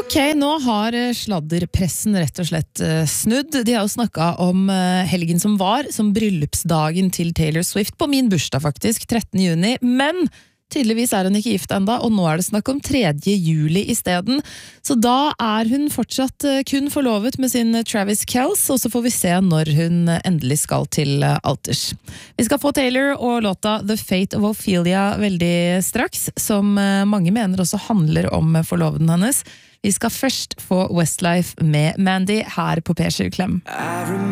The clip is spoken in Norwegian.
Ok, nå har sladderpressen rett og slett snudd. De har jo snakket om helgen som var, som bryllupsdagen til Taylor Swift, på min bursdag faktisk, 13. juni. Men tydeligvis er hun ikke gift enda, og nå er det snakk om 3. juli i stedet. Så da er hun fortsatt kun forlovet med sin Travis Kelce, og så får vi se når hun endelig skal til alters. Vi skal få Taylor og låta The Fate of Ophelia veldig straks, som mange mener også handler om forloveden hennes. Vi skal først få Westlife med Mandy her på P7 Klem.